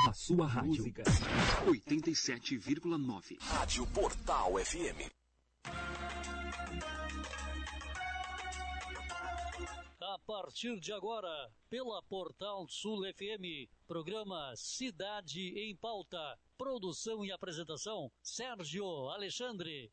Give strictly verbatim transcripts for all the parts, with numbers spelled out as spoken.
A sua rádio. Música oitenta e sete vírgula nove. Rádio Portal F M. A partir de agora, pela Portal Sul F M, programa Cidade em Pauta. Produção e apresentação, Sérgio Alexandre.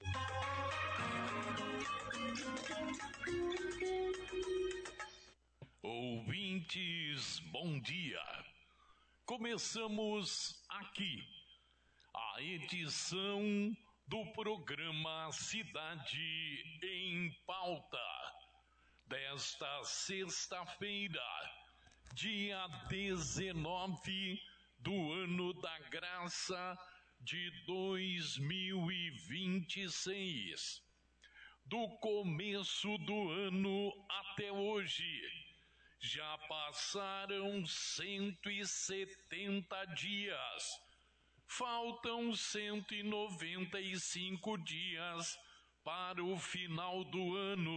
Ouvintes, bom dia. Começamos aqui a edição do programa Cidade em Pauta desta sexta-feira, dia dezenove do ano da graça de dois mil e vinte e seis. Do começo do ano até hoje, já passaram cento e setenta dias. Faltam cento e noventa e cinco dias para o final do ano.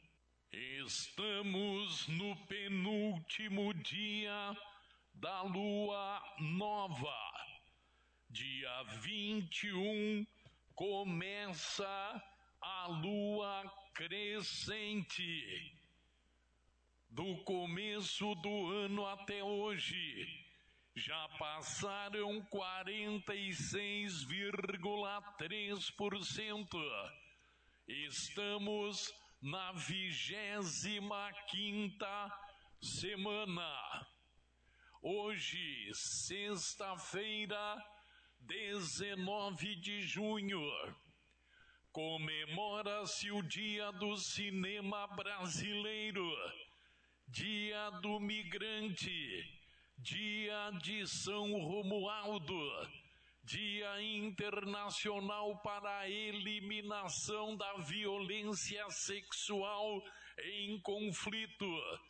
Estamos no penúltimo dia da lua nova. Dia vinte e um começa a lua crescente. Do começo do ano até hoje, já passaram quarenta e seis vírgula três por cento. Estamos na vigésima quinta semana. Hoje, sexta-feira, dezenove de junho, comemora-se o Dia do Cinema Brasileiro, Dia do Migrante, Dia de São Romualdo, Dia Internacional para a Eliminação da Violência Sexual em Conflito,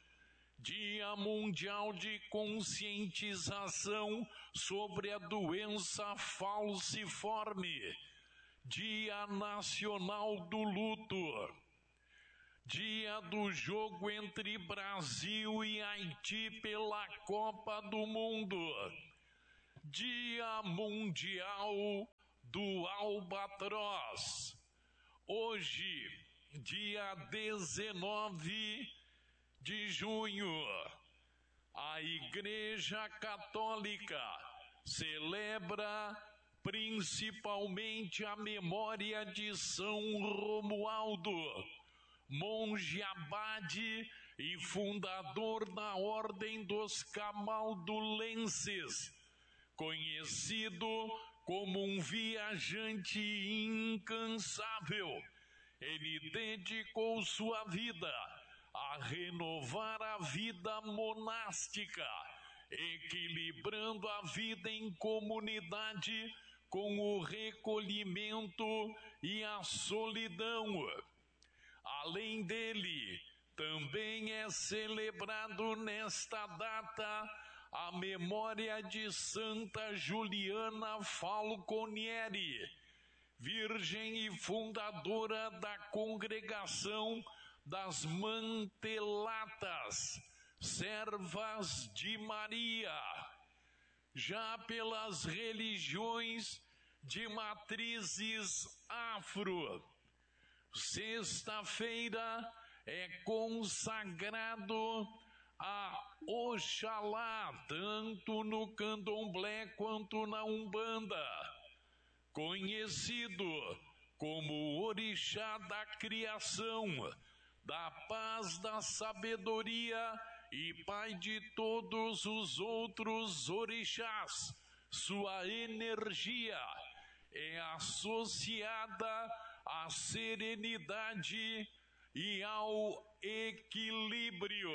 Dia Mundial de Conscientização sobre a Doença Falciforme, Dia Nacional do Luto, Dia do jogo entre Brasil e Haiti pela Copa do Mundo, Dia Mundial do Albatroz. Hoje, dia dezenove de junho, a Igreja Católica celebra principalmente a memória de São Romualdo, monge abade e fundador da Ordem dos Camaldulenses, conhecido como um viajante incansável. Ele dedicou sua vida a renovar a vida monástica, equilibrando a vida em comunidade com o recolhimento e a solidão. Além dele, também é celebrado nesta data a memória de Santa Juliana Falconieri, virgem e fundadora da Congregação das Mantelatas, Servas de Maria. Já pelas religiões de matrizes afro, sexta-feira é consagrado a Oxalá, tanto no candomblé quanto na umbanda, conhecido como o orixá da criação, da paz, da sabedoria e pai de todos os outros orixás. Sua energia é associada à serenidade e ao equilíbrio.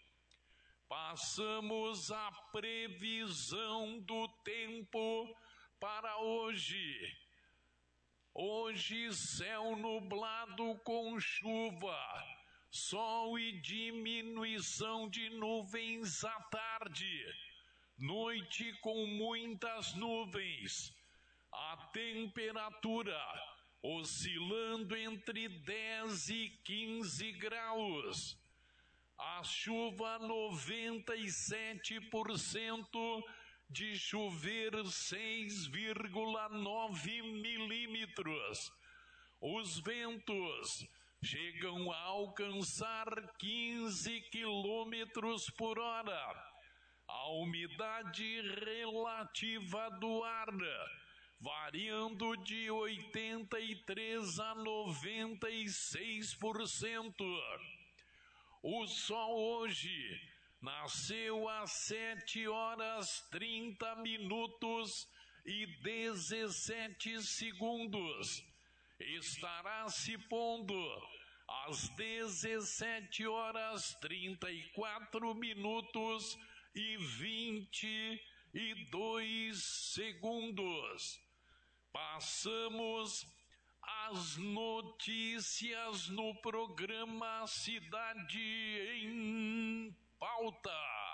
Passamos a previsão do tempo para hoje. Hoje, céu nublado com chuva, sol e diminuição de nuvens à tarde, noite com muitas nuvens, a temperatura oscilando entre dez e quinze graus, a chuva noventa e sete por cento de chover seis vírgula nove milímetros. Os ventos chegam a alcançar quinze quilômetros por hora. A umidade relativa do ar variando de oitenta e três a noventa e seis por cento. O sol hoje nasceu às sete horas trinta minutos e dezessete segundos. Estará se pondo às dezessete horas trinta e quatro minutos e vinte e dois segundos. Passamos as notícias no programa Cidade em Pauta.